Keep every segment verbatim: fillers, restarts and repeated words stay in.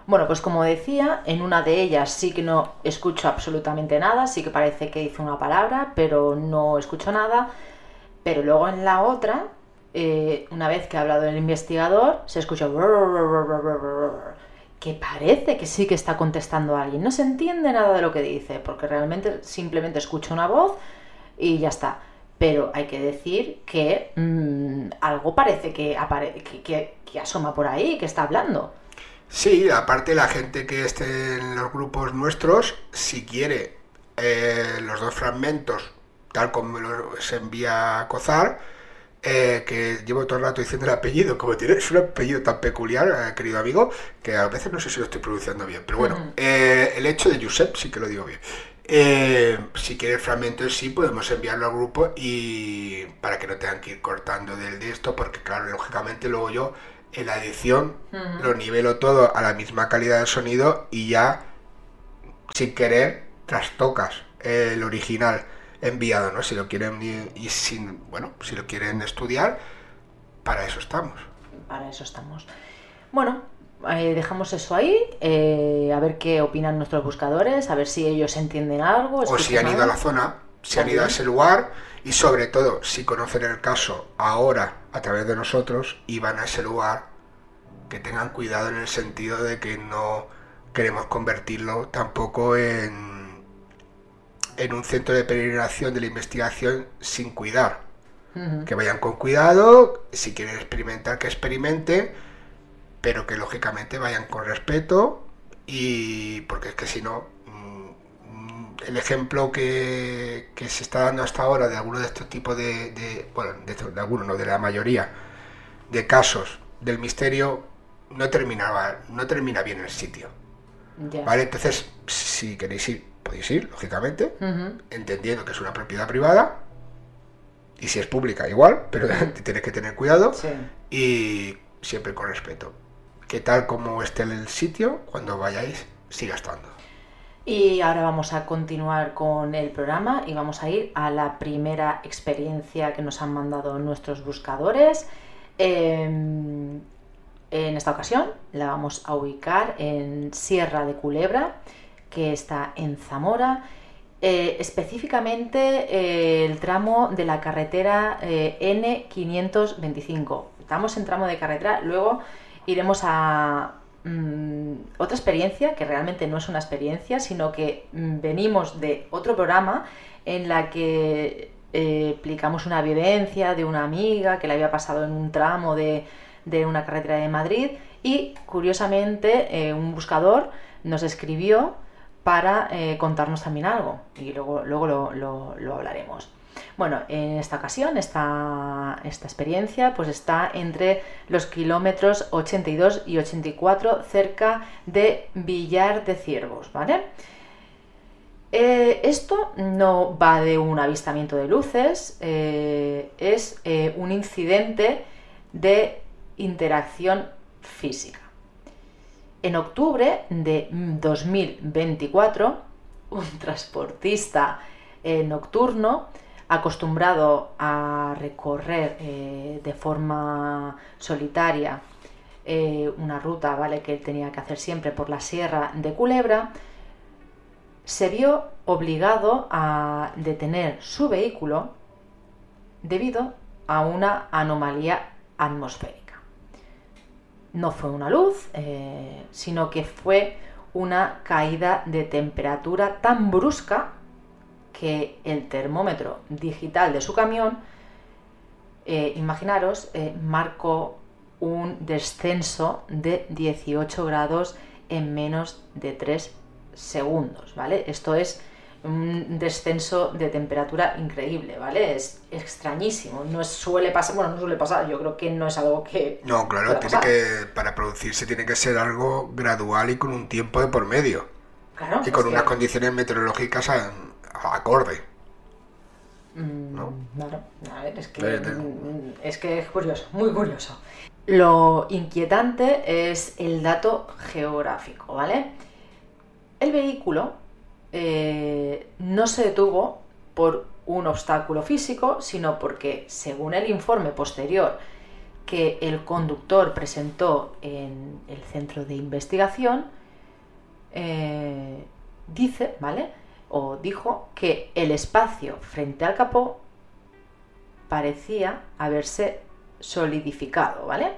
Bueno, pues como decía, en una de ellas sí que no escucho absolutamente nada, sí que parece que dice una palabra, pero no escucho nada. Pero luego en la otra, eh, una vez que ha hablado el investigador, se escucha que parece que sí que está contestando a alguien. No se entiende nada de lo que dice, porque realmente simplemente escucha una voz y ya está. Pero hay que decir que mmm, algo parece que, apare que, que, que asoma por ahí, que está hablando. Sí, aparte la gente que esté en los grupos nuestros, si quiere eh, los dos fragmentos, tal como los envía Cozar, eh, que llevo todo el rato diciendo el apellido, como tiene, es un apellido tan peculiar, eh, querido amigo, que a veces no sé si lo estoy pronunciando bien, pero bueno, uh-huh. eh, el hecho de Josep sí que lo digo bien. Eh, si quiere el fragmento en sí, podemos enviarlo al grupo y para que no tengan que ir cortando del de esto, porque claro, lógicamente luego yo en la edición uh-huh. lo nivelo todo a la misma calidad de sonido y ya sin querer trastocas el original enviado, ¿no? Si lo quieren y, y sin, bueno, si lo quieren estudiar, para eso estamos. Para eso estamos. Bueno, eh, dejamos eso ahí, eh, a ver qué opinan nuestros buscadores, a ver si ellos entienden algo. O si han ido a la zona, si han ido a ese lugar y sobre todo si conocen el caso ahora a través de nosotros y van a ese lugar, que tengan cuidado en el sentido de que no queremos convertirlo tampoco en en un centro de peregrinación de la investigación sin cuidar. Uh-huh. Que vayan con cuidado, si quieren experimentar, que experimenten, pero que lógicamente vayan con respeto, y porque es que si no, el ejemplo que, que se está dando hasta ahora de algunos de estos tipos de, de bueno, de, estos, de algunos, no, de la mayoría de casos del misterio, no terminaba, no termina bien el sitio. Yeah. ¿Vale? Entonces, si queréis ir, podéis ir, lógicamente, uh-huh. entendiendo que es una propiedad privada, y si es pública igual, pero tienes que tener cuidado, sí. Y siempre con respeto. Que tal como esté en el sitio, cuando vayáis, siga estando. Y ahora vamos a continuar con el programa y vamos a ir a la primera experiencia que nos han mandado nuestros buscadores. Eh, en esta ocasión la vamos a ubicar en Sierra de Culebra, que está en Zamora, eh, específicamente eh, el tramo de la carretera eh, N quinientos veinticinco. Estamos en tramo de carretera, luego iremos a mmm, otra experiencia, que realmente no es una experiencia, sino que mmm, venimos de otro programa en la que eh, explicamos una vivencia de una amiga que le había pasado en un tramo de, de una carretera de Madrid, y curiosamente eh, un buscador nos escribió para eh, contarnos también algo, y luego, luego lo, lo, lo hablaremos. Bueno, en esta ocasión, esta, esta experiencia pues está entre los kilómetros ochenta y dos y ochenta y cuatro, cerca de Villar de Ciervos, ¿vale? Eh, esto no va de un avistamiento de luces, eh, es eh, un incidente de interacción física. En octubre de dos mil veinticuatro, un transportista eh, nocturno, acostumbrado a recorrer eh, de forma solitaria eh, una ruta, ¿vale?, que él tenía que hacer siempre por la Sierra de Culebra, se vio obligado a detener su vehículo debido a una anomalía atmosférica. No fue una luz, eh, sino que fue una caída de temperatura tan brusca que el termómetro digital de su camión, eh, imaginaros, eh, marcó un descenso de dieciocho grados en menos de tres segundos, ¿vale? Esto es un descenso de temperatura increíble, ¿vale? Es extrañísimo, no suele pasar, bueno, no suele pasar, yo creo que no es algo que... No, claro, tiene que, para producirse tiene que ser algo gradual y con un tiempo de por medio. Claro, y con es unas que... condiciones meteorológicas a, a acorde. ¿No? Claro, a ver, es que, es que es curioso, muy curioso. Lo inquietante es el dato geográfico, ¿vale? El vehículo eh, no se detuvo por un obstáculo físico, sino porque, según el informe posterior que el conductor presentó en el centro de investigación eh, dice, ¿vale? O dijo que el espacio frente al capó parecía haberse solidificado, ¿vale?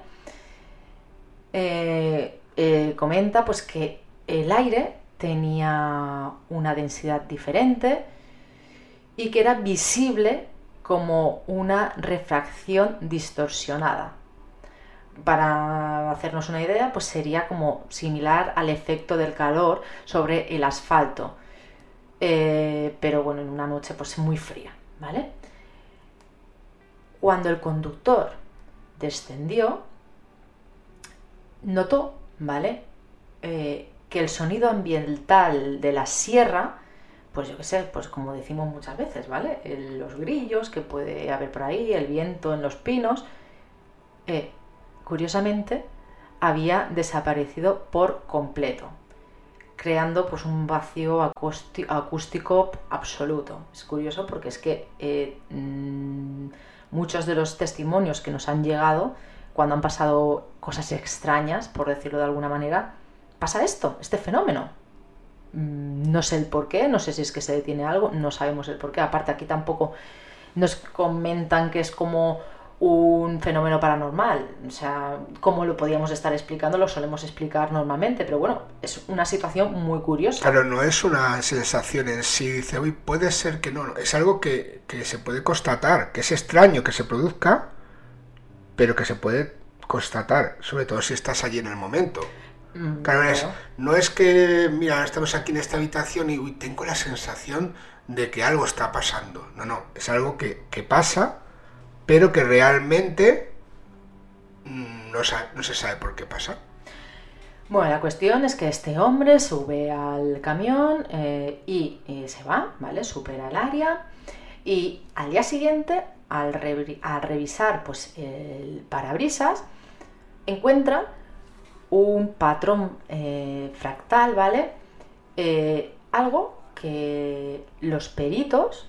Eh, eh, comenta pues que el aire tenía una densidad diferente y que era visible como una refracción distorsionada. Para hacernos una idea, pues sería como similar al efecto del calor sobre el asfalto, eh, pero bueno, en una noche pues muy fría, ¿vale? Cuando el conductor descendió, notó, ¿vale? Eh, que el sonido ambiental de la sierra, pues yo qué sé, pues como decimos muchas veces, ¿vale? El, los grillos que puede haber por ahí, el viento en los pinos, eh, curiosamente había desaparecido por completo, creando pues un vacío acústico absoluto. Es curioso porque es que eh, mmm, muchos de los testimonios que nos han llegado cuando han pasado cosas extrañas, por decirlo de alguna manera, pasa esto, este fenómeno. No sé el por qué, no sé si es que se detiene algo, no sabemos el por qué. Aparte, aquí tampoco nos comentan que es como un fenómeno paranormal. O sea, como lo podíamos estar explicando, lo solemos explicar normalmente, pero bueno, es una situación muy curiosa. Claro, no es una sensación en sí, dice, uy, puede ser que no, no. Es algo que, que se puede constatar, que es extraño que se produzca, pero que se puede constatar, sobre todo si estás allí en el momento. Mm, claro, es, no es que, mira, estamos aquí en esta habitación y uy, tengo la sensación de que algo está pasando. No, no, es algo que, que pasa, pero que realmente no, sabe, no se sabe por qué pasa. Bueno, la cuestión es que este hombre sube al camión eh, y, y se va, ¿vale? Supera el área y al día siguiente, al, re, al revisar pues, el parabrisas, encuentra un patrón eh, fractal, ¿vale? Eh, algo que los peritos,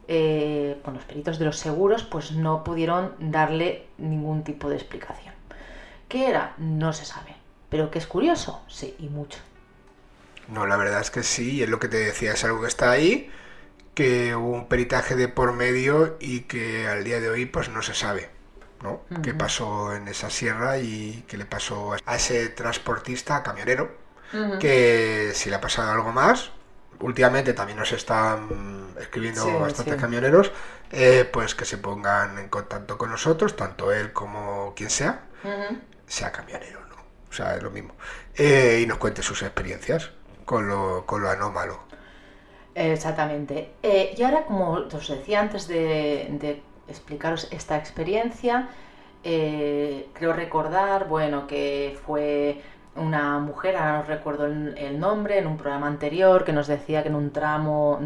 eh, con los peritos de los seguros, pues no pudieron darle ningún tipo de explicación. ¿Qué era? No se sabe. ¿Pero que es curioso? Sí, y mucho. No, la verdad es que sí, y es lo que te decía, es algo que está ahí, que hubo un peritaje de por medio y que al día de hoy pues no se sabe, ¿no? Uh-huh. ¿Qué pasó en esa sierra y qué le pasó a ese transportista, camionero? Uh-huh. Que si le ha pasado algo más, últimamente también nos están escribiendo sí, bastantes sí. camioneros, eh, pues que se pongan en contacto con nosotros, tanto él como quien sea, uh-huh. sea camionero, ¿no? O sea, es lo mismo. Eh, y nos cuente sus experiencias con lo, con lo anómalo. Exactamente. Eh, y ahora, como os decía antes de, de explicaros esta experiencia, eh, creo recordar, bueno, que fue una mujer, ahora no recuerdo el, el nombre, en un programa anterior, que nos decía que en un tramo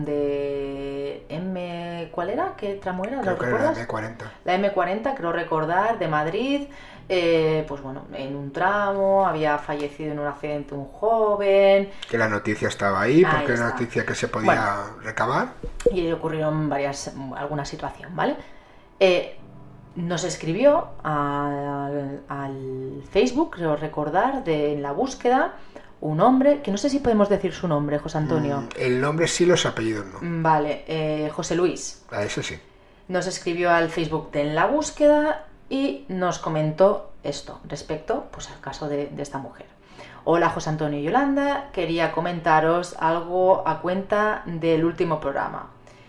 de M... ¿Cuál era? ¿Qué tramo era? Creo que era la eme cuarenta. La eme cuarenta, creo recordar, de Madrid, eh, pues bueno, en un tramo había fallecido en un accidente un joven. Que la noticia estaba ahí, porque ahí era una noticia que se podía bueno, recabar. Y ocurrieron varias, alguna situación, ¿vale? Eh, Nos escribió al, al Facebook, creo recordar, de en la búsqueda, un hombre, que no sé si podemos decir su nombre, José Antonio. Mm, el nombre sí, los apellidos no. Vale, eh, José Luis. Ah, eso sí. Nos escribió al Facebook de En la Búsqueda y nos comentó esto respecto pues, al caso de, de esta mujer. Hola José Antonio y Yolanda, quería comentaros algo a cuenta del último programa.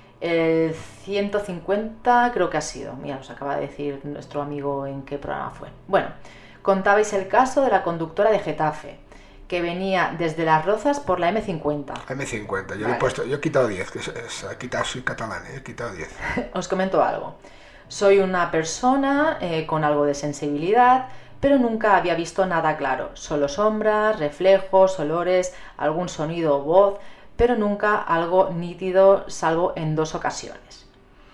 El ciento cincuenta creo que ha sido, mira, nos acaba de decir nuestro amigo en qué programa fue. Bueno, contabais el caso de la conductora de Getafe, que venía desde Las Rozas por la eme cincuenta. eme cincuenta, yo vale. le he puesto, yo he quitado diez, que es, es, he quitado, soy catalán, he quitado diez. Os comento algo. Soy una persona eh, con algo de sensibilidad, pero nunca había visto nada claro, solo sombras, reflejos, olores, algún sonido o voz, pero nunca algo nítido, salvo en dos ocasiones.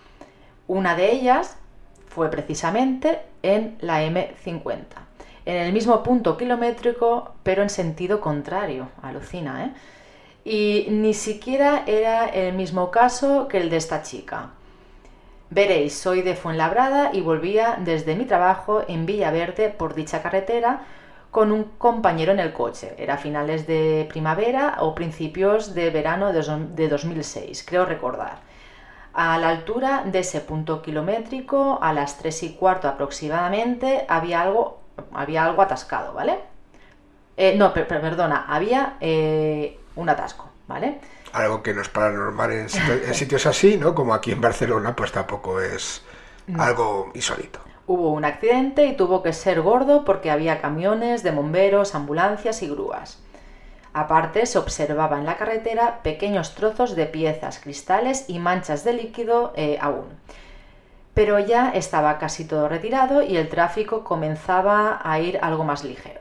Una de ellas fue precisamente en la eme cincuenta, en el mismo punto kilométrico, pero en sentido contrario, alucina, ¿eh? Y ni siquiera era el mismo caso que el de esta chica. Veréis, soy de Fuenlabrada y volvía desde mi trabajo en Villaverde por dicha carretera con un compañero en el coche. Era finales de primavera o principios de verano de dos mil seis, creo recordar. A la altura de ese punto kilométrico, a las tres y cuarto aproximadamente, había algo, había algo atascado, ¿vale? Eh, no, per perdona, había eh, un atasco, ¿vale? Algo que no es paranormal en, sitios, en sitios así, ¿no? Como aquí en Barcelona, pues tampoco es no. algo insólito. Hubo un accidente y tuvo que ser gordo porque había camiones de bomberos, ambulancias y grúas. Aparte, se observaba en la carretera pequeños trozos de piezas, cristales y manchas de líquido eh, aún. Pero ya estaba casi todo retirado y el tráfico comenzaba a ir algo más ligero.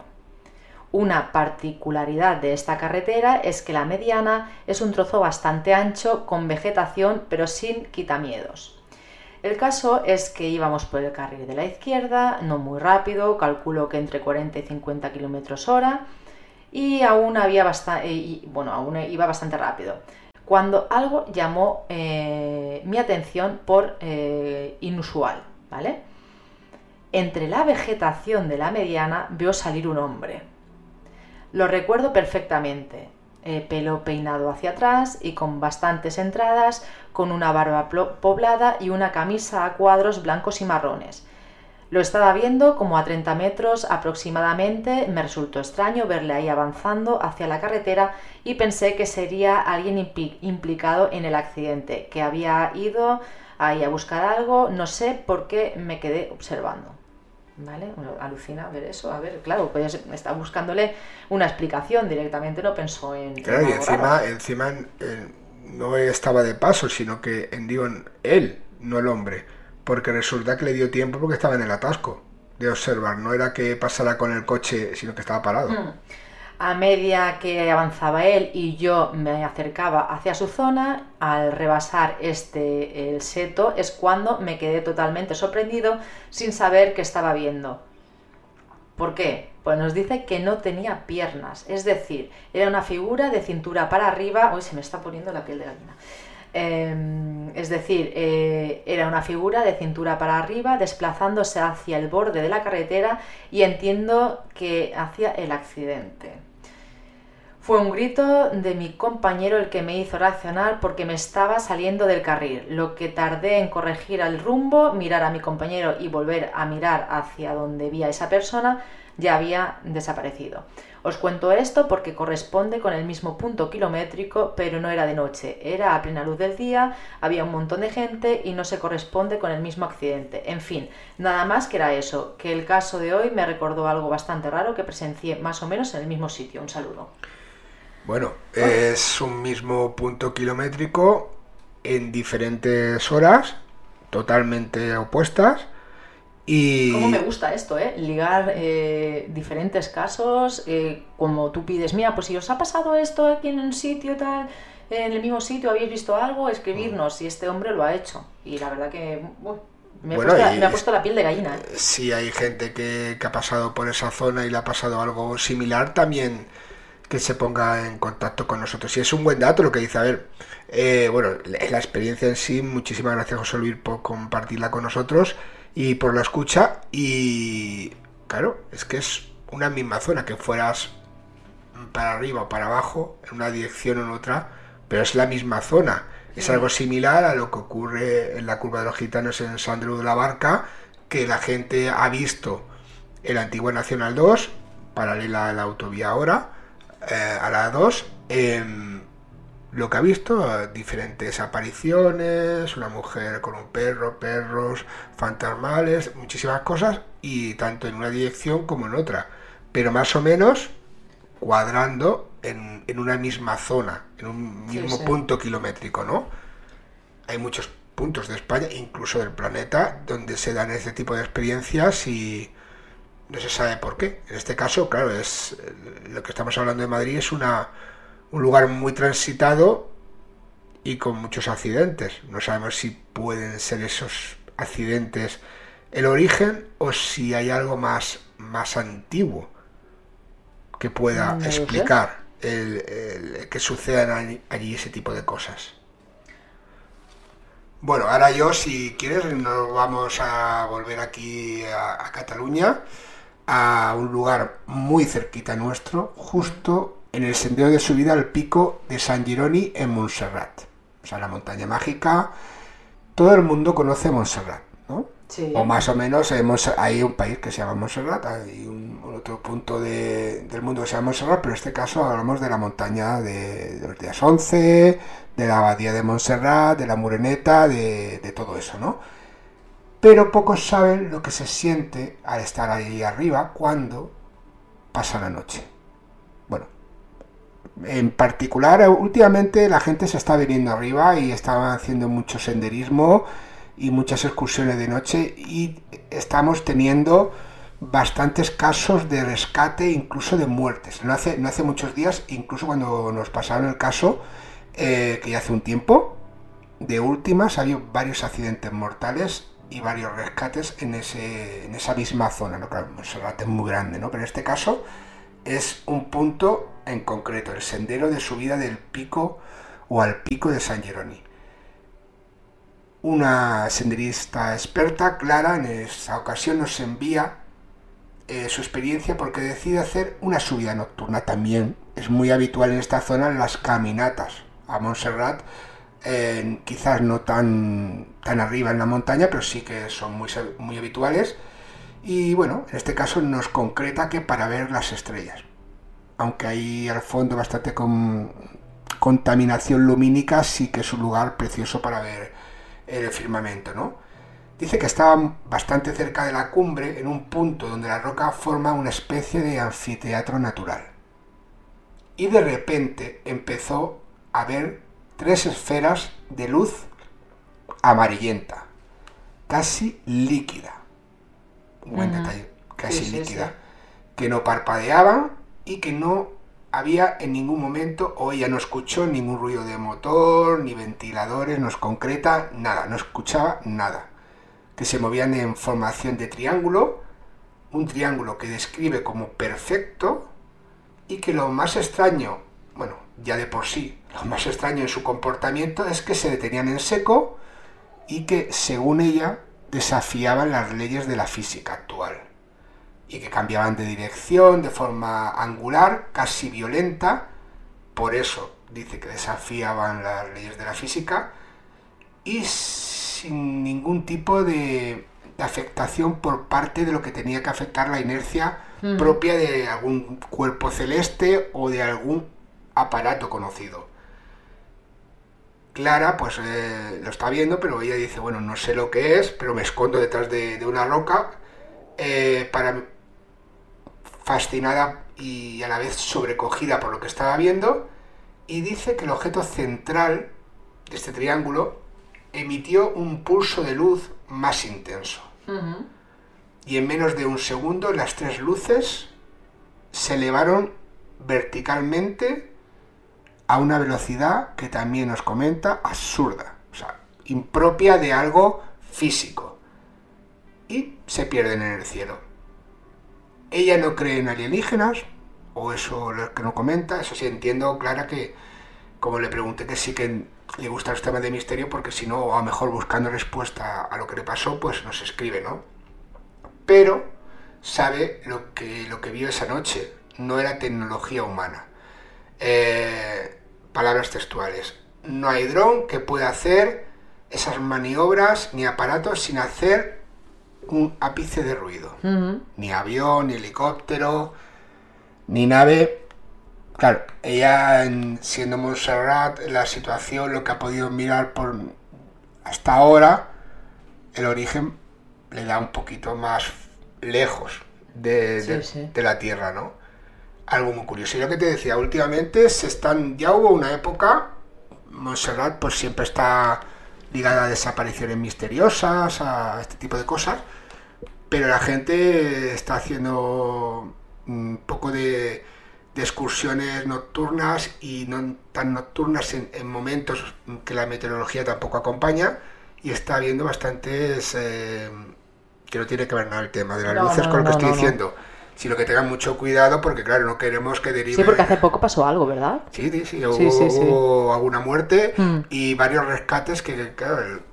Una particularidad de esta carretera es que la mediana es un trozo bastante ancho con vegetación pero sin quitamiedos. El caso es que íbamos por el carril de la izquierda, no muy rápido, calculo que entre cuarenta y cincuenta kilómetros hora, y aún había bastante, y, bueno, aún iba bastante rápido, cuando algo llamó eh, mi atención por eh, inusual, ¿vale? Entre la vegetación de la mediana veo salir un hombre. Lo recuerdo perfectamente, eh, pelo peinado hacia atrás y con bastantes entradas, con una barba poblada y una camisa a cuadros blancos y marrones. Lo estaba viendo como a treinta metros aproximadamente, me resultó extraño verle ahí avanzando hacia la carretera y pensé que sería alguien impl- implicado en el accidente, que había ido ahí a buscar algo, no sé por qué me quedé observando. ¿Vale? Alucina ver eso, a ver, claro, pues estaba buscándole una explicación, directamente no pensó en... Claro, y encima, encima eh, no estaba de paso, sino que en, digo, él, no el hombre, porque resulta que le dio tiempo porque estaba en el atasco de observar, no era que pasara con el coche, sino que estaba parado. Mm. A medida que avanzaba él y yo me acercaba hacia su zona, al rebasar este el seto es cuando me quedé totalmente sorprendido sin saber qué estaba viendo. ¿Por qué? Pues nos dice que no tenía piernas, es decir, era una figura de cintura para arriba. Uy, se me está poniendo la piel de gallina. Eh, es decir, eh, era una figura de cintura para arriba desplazándose hacia el borde de la carretera y entiendo que hacia el accidente. Fue un grito de mi compañero el que me hizo reaccionar porque me estaba saliendo del carril, lo que tardé en corregir el rumbo, mirar a mi compañero y volver a mirar hacia donde vi a esa persona, ya había desaparecido. Os cuento esto porque corresponde con el mismo punto kilométrico, pero no era de noche, era a plena luz del día, había un montón de gente y no se corresponde con el mismo accidente. En fin, nada más que era eso, que el caso de hoy me recordó algo bastante raro que presencié más o menos en el mismo sitio. Un saludo. Bueno, es un mismo punto kilométrico en diferentes horas, totalmente opuestas. Y... ¿Cómo me gusta esto, eh? Ligar eh, diferentes casos, eh, como tú pides, mira, pues si os ha pasado esto aquí en un sitio tal, en el mismo sitio, habéis visto algo, escribirnos, y este hombre lo ha hecho. Y la verdad que uy, me, bueno, puesto, me ha puesto la piel de gallina. Eh. Si hay gente que, que ha pasado por esa zona y le ha pasado algo similar, también que se ponga en contacto con nosotros. Y es un buen dato lo que dice. A ver, eh, bueno, la experiencia en sí, muchísimas gracias, José Luis, por compartirla con nosotros y por la escucha. Y claro, es que es una misma zona, que fueras para arriba o para abajo, en una dirección o en otra, pero es la misma zona. Es algo similar a lo que ocurre en la curva de los gitanos en San Andreu de la Barca, que la gente ha visto en la antigua Nacional dos, paralela a la autovía ahora, eh, a la dos, eh, lo que ha visto, diferentes apariciones, una mujer con un perro, perros, fantasmales, muchísimas cosas, y tanto en una dirección como en otra, pero más o menos cuadrando en, en una misma zona, en un mismo sí, sí. punto kilométrico, ¿no? Hay muchos puntos de España, incluso del planeta, donde se dan este tipo de experiencias y no se sabe por qué. En este caso, claro, es lo que estamos hablando de Madrid, es una un lugar muy transitado y con muchos accidentes. No sabemos si pueden ser esos accidentes el origen o si hay algo más, más antiguo que pueda no explicar el, el, que sucedan allí ese tipo de cosas. Bueno, ahora yo, si quieres, nos vamos a volver aquí a, a Cataluña, a un lugar muy cerquita nuestro, justo en el sendero de subida al pico de Sant Jeroni en Montserrat. O sea, la montaña mágica. Todo el mundo conoce Montserrat, ¿no? Sí. O más o menos eh, Mons- hay un país que se llama Montserrat, hay un, otro punto de- del mundo que se llama Montserrat, pero en este caso hablamos de la montaña de, de los días once, de la abadía de Montserrat, de la Mureneta, de, de todo eso, ¿no? Pero pocos saben lo que se siente al estar ahí arriba cuando pasa la noche. Bueno, en particular, últimamente la gente se está viniendo arriba y está haciendo mucho senderismo y muchas excursiones de noche y estamos teniendo bastantes casos de rescate, incluso de muertes. No hace, no hace muchos días, incluso cuando nos pasaron el caso, eh, que ya hace un tiempo, de últimas, ha habido varios accidentes mortales y varios rescates en, ese, en esa misma zona, ¿no? Claro, Montserrat es muy grande, ¿no? Pero en este caso es un punto en concreto, el sendero de subida del pico o al pico de Sant Jeroni. Una senderista experta, Clara, en esta ocasión nos envía eh, su experiencia porque decide hacer una subida nocturna también. Es muy habitual en esta zona las caminatas a Montserrat, eh, quizás no tan, tan arriba en la montaña, pero sí que son muy, muy habituales. Y bueno, en este caso nos concreta que para ver las estrellas, aunque hay al fondo bastante con, contaminación lumínica, sí que es un lugar precioso para ver el firmamento, ¿no? Dice que estaba bastante cerca de la cumbre, en un punto donde la roca forma una especie de anfiteatro natural. Y de repente empezó a ver tres esferas de luz amarillenta, casi líquida. Un buen uh-huh. detalle, casi sí, líquida, sí, sí. Que no parpadeaban y que no había en ningún momento, o ella no escuchó ningún ruido de motor, ni ventiladores, nos concreta nada, no escuchaba nada. Que se movían en formación de triángulo, un triángulo que describe como perfecto y que lo más extraño, bueno, ya de por sí, lo más extraño en su comportamiento es que se detenían en seco y que, según ella, desafiaban las leyes de la física actual y que cambiaban de dirección de forma angular, casi violenta. Por eso dice que desafiaban las leyes de la física y sin ningún tipo de, de afectación por parte de lo que tenía que afectar la inercia mm. propia de algún cuerpo celeste o de algún aparato conocido. Clara pues eh, lo está viendo, pero ella dice, bueno, no sé lo que es, pero me escondo detrás de, de una roca, eh, para fascinada y a la vez sobrecogida por lo que estaba viendo, y dice que el objeto central de este triángulo emitió un pulso de luz más intenso. Uh-huh. Y en menos de un segundo las tres luces se elevaron verticalmente a una velocidad que también nos comenta absurda, o sea, impropia de algo físico, y se pierden en el cielo. Ella no cree en alienígenas, o eso lo que no comenta. Eso sí, entiendo, Clara, que como le pregunté, que sí que le gustan los temas de misterio, porque si no, o a lo mejor buscando respuesta a lo que le pasó, pues nos escribe, ¿no? Pero sabe lo que, lo que vio esa noche, no era tecnología humana. Eh, palabras textuales: no hay dron que pueda hacer esas maniobras ni aparatos sin hacer un ápice de ruido. Uh-huh. Ni avión, ni helicóptero, ni nave. Claro, ella, en, siendo Montserrat, la situación, lo que ha podido mirar por hasta ahora, el origen le da un poquito más lejos de, sí, de, sí. de la Tierra, ¿no? Algo muy curioso. Y lo que te decía, últimamente se están, ya hubo una época, Montserrat pues siempre está ligada a desapariciones misteriosas, a este tipo de cosas, pero la gente está haciendo un poco de, de excursiones nocturnas, y no tan nocturnas en, en momentos que la meteorología tampoco acompaña, y está habiendo bastantes, eh, que no tiene que ver nada el tema de las no, luces no, con lo que no, estoy no, diciendo, no. sino que tengan mucho cuidado, porque claro, no queremos que derive... Sí, porque hace poco pasó algo, ¿verdad? Sí, sí, sí, sí, hubo, sí, sí. hubo alguna muerte mm. Hmm. y varios rescates que, claro,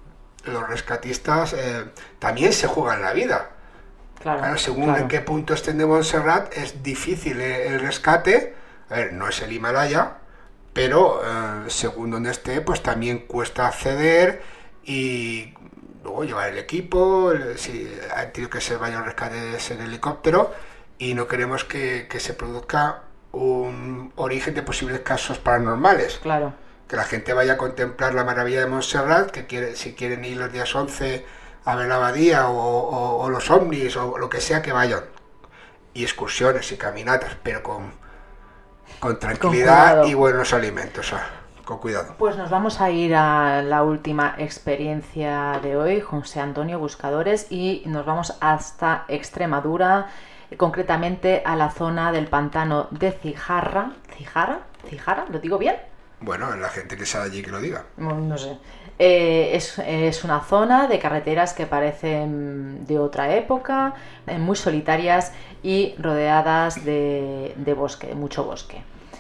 los rescatistas eh, también se juegan la vida. Claro, claro según claro. en qué punto estén de Montserrat, es difícil el rescate. A ver, no es el Himalaya, pero eh, según donde esté, pues también cuesta acceder y luego llevar el equipo, el, si ha tenido que ser varios rescates en helicóptero y no queremos que, que se produzca un origen de posibles casos paranormales. Claro. Que la gente vaya a contemplar la maravilla de Montserrat, que quiere, si quieren ir los días once a ver la abadía o, o, o los ovnis o lo que sea, que vayan. Y excursiones y caminatas, pero con, con tranquilidad con y buenos alimentos, o sea, con cuidado. Pues nos vamos a ir a la última experiencia de hoy, José Antonio, buscadores, y nos vamos hasta Extremadura, concretamente a la zona del pantano de Cijarra. ¿Cijarra? ¿Cijarra? ¿Lo digo bien? Bueno, la gente que sabe allí que lo diga. No, no sé. Eh, es, es una zona de carreteras que parecen de otra época, eh, muy solitarias y rodeadas de, de bosque, de mucho bosque.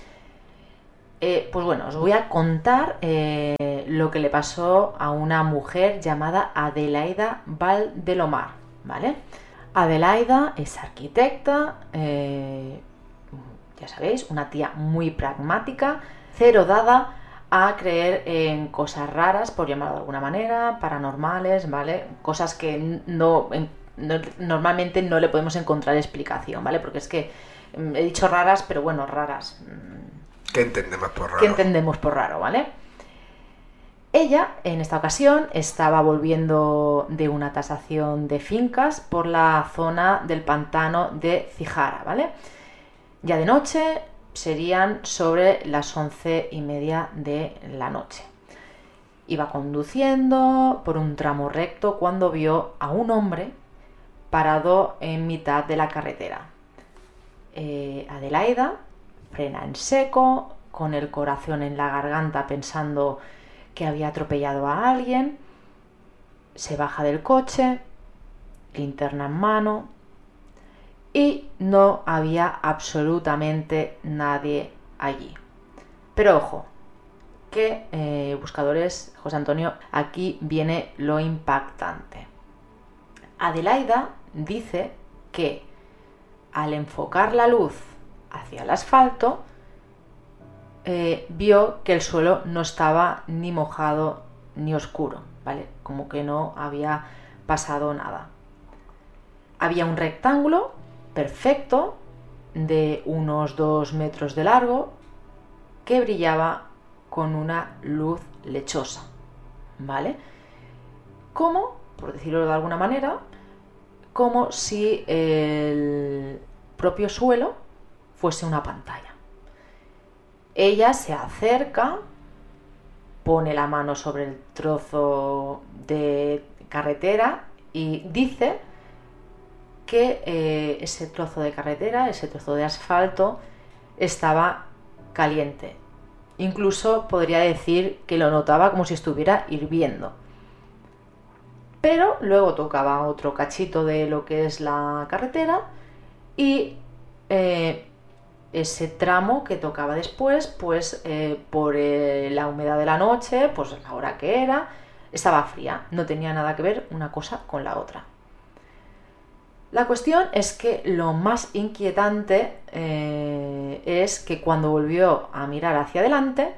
Eh, pues bueno, os voy a contar eh, lo que le pasó a una mujer llamada Adelaida Valdelomar, ¿vale? Adelaida es arquitecta, eh, ya sabéis, una tía muy pragmática, cero dada a creer en cosas raras, por llamarlo de alguna manera, paranormales, ¿vale? Cosas que no, no normalmente no le podemos encontrar explicación, ¿vale? Porque es que he dicho raras, pero bueno, raras. ¿Qué entendemos por raro? ¿Qué entendemos por raro, ¿vale? Ella, en esta ocasión, estaba volviendo de una tasación de fincas por la zona del pantano de Cijarra, ¿vale? Ya de noche, serían sobre las once y media de la noche. Iba conduciendo por un tramo recto cuando vio a un hombre parado en mitad de la carretera. Eh, Adelaida frena en seco, con el corazón en la garganta pensando que había atropellado a alguien. Se baja del coche, linterna en mano, y no había absolutamente nadie allí. Pero ojo, que eh, buscadores, José Antonio, aquí viene lo impactante. Adelaida dice que al enfocar la luz hacia el asfalto, eh, vio que el suelo no estaba ni mojado ni oscuro, ¿vale? Como que no había pasado nada. Había un rectángulo perfecto de unos dos metros de largo que brillaba con una luz lechosa, ¿vale? Como, por decirlo de alguna manera, como si el propio suelo fuese una pantalla. Ella se acerca, pone la mano sobre el trozo de carretera y dice que eh, ese trozo de carretera, ese trozo de asfalto, estaba caliente. Incluso podría decir que lo notaba como si estuviera hirviendo. Pero luego tocaba otro cachito de lo que es la carretera y eh, ese tramo que tocaba después, pues eh, por eh, la humedad de la noche, pues la hora que era, estaba fría. No tenía nada que ver una cosa con la otra. La cuestión es que lo más inquietante eh, es que cuando volvió a mirar hacia adelante,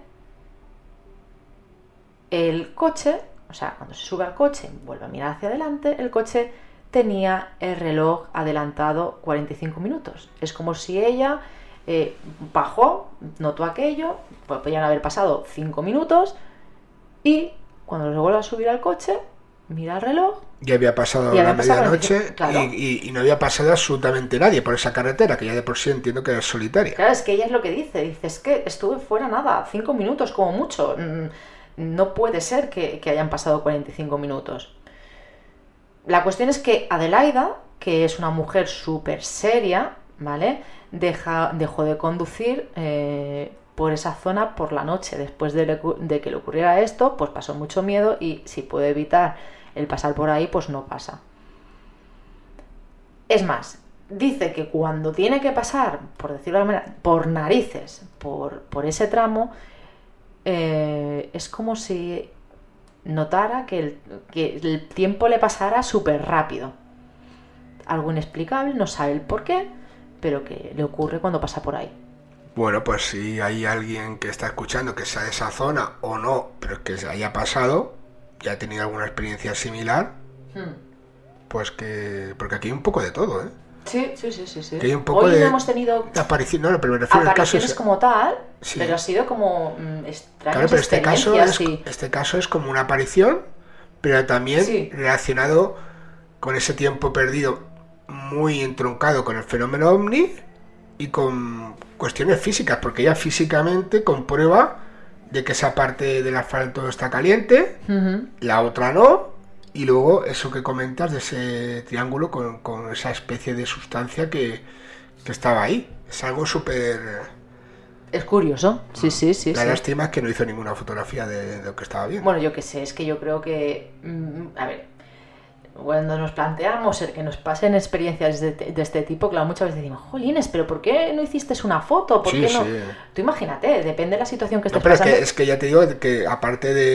el coche, o sea, cuando se sube al coche y vuelve a mirar hacia adelante, el coche tenía el reloj adelantado cuarenta y cinco minutos. Es como si ella eh, bajó, notó aquello, pues podían haber pasado cinco minutos y cuando se vuelve a subir al coche, mira el reloj. Ya había pasado ya la había pasado medianoche claro. y, y, y no había pasado absolutamente nadie por esa carretera, que ya de por sí entiendo que es solitaria. Claro, es que ella es lo que dice, dice, es que estuve fuera nada, cinco minutos como mucho, no puede ser que, que hayan pasado cuarenta y cinco minutos. La cuestión es que Adelaida, que es una mujer súper seria, ¿vale? Deja, dejó de conducir eh, por esa zona por la noche. Después de, le, de que le ocurriera esto, pues pasó mucho miedo y si puede evitar el pasar por ahí, pues no pasa. Es más, dice que cuando tiene que pasar, por decirlo de alguna manera, por narices, por, por ese tramo, eh, es como si notara que el, que el tiempo le pasara súper rápido. Algo inexplicable, no sabe el por qué, pero que le ocurre cuando pasa por ahí. Bueno, pues si hay alguien que está escuchando que sea de esa zona o no, pero que se haya pasado, ya ha tenido alguna experiencia similar, hmm. pues que... Porque aquí hay un poco de todo, ¿eh? Sí, sí, sí, sí. sí. Que hay un poco Hoy de, no hemos tenido de aparición, no, pero me refiero al caso es como tal, sí. Pero ha sido como mmm, extrañas claro, pero este caso, es, y... este caso es como una aparición, pero también sí. relacionado con ese tiempo perdido muy entroncado con el fenómeno ovni y con cuestiones físicas, porque ella físicamente comprueba de que esa parte del asfalto está caliente, uh-huh. la otra no, y luego eso que comentas de ese triángulo con, con esa especie de sustancia que, que estaba ahí. Es algo súper... Es curioso, sí, sí, sí. La sí. lástima es que no hizo ninguna fotografía de, de lo que estaba viendo. Bueno, yo qué sé, es que yo creo que... Mmm, a ver... Cuando nos planteamos el que nos pasen experiencias de, de este tipo, claro, muchas veces decimos, jolines, pero ¿por qué no hiciste una foto? ¿Por sí, qué no? Sí. Tú imagínate, depende de la situación que estés no, pero pasando. Es que, es que ya te digo que aparte de